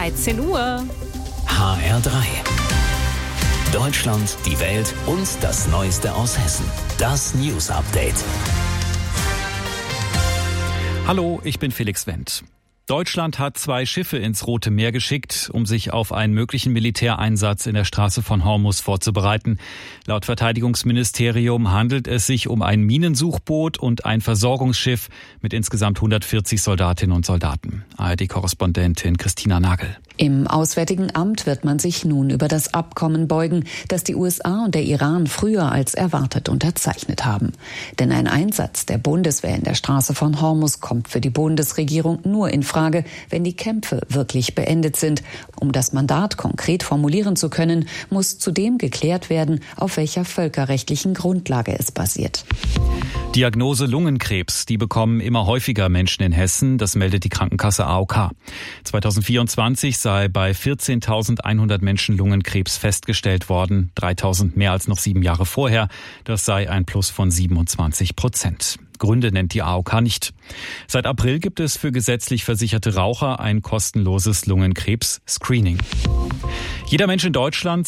13 Uhr. HR3. Deutschland, die Welt und das Neueste aus Hessen. Das News Update. Hallo, ich bin Felix Wendt. Deutschland hat 2 Schiffe ins Rote Meer geschickt, um sich auf einen möglichen Militäreinsatz in der Straße von Hormuz vorzubereiten. Laut Verteidigungsministerium handelt es sich um ein Minensuchboot und ein Versorgungsschiff mit insgesamt 140 Soldatinnen und Soldaten. ARD-Korrespondentin Christina Nagel. Im Auswärtigen Amt wird man sich nun über das Abkommen beugen, das die USA und der Iran früher als erwartet unterzeichnet haben. Denn ein Einsatz der Bundeswehr in der Straße von Hormuz kommt für die Bundesregierung nur in Frage, wenn die Kämpfe wirklich beendet sind. Um das Mandat konkret formulieren zu können, muss zudem geklärt werden, auf welcher völkerrechtlichen Grundlage es basiert. Diagnose Lungenkrebs, die bekommen immer häufiger Menschen in Hessen, das meldet die Krankenkasse AOK. 2024 sei bei 14.100 Menschen Lungenkrebs festgestellt worden, 3.000 mehr als noch 7 Jahre vorher. Das sei ein Plus von 27%. Gründe nennt die AOK nicht. Seit April gibt es für gesetzlich versicherte Raucher ein kostenloses Lungenkrebs-Screening. Jeder Mensch in Deutschland